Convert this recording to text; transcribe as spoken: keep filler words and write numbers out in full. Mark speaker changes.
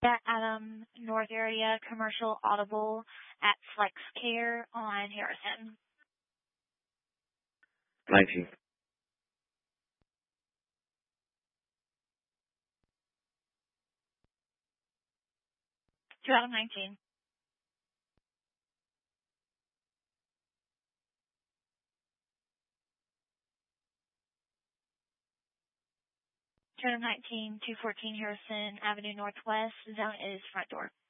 Speaker 1: that Adam North Area Commercial Audible at Flex Care on Harrison.
Speaker 2: nineteen.
Speaker 1: To Adam nineteen. To Adam nineteen, two fourteen Harrison Avenue Northwest. Zone is front door.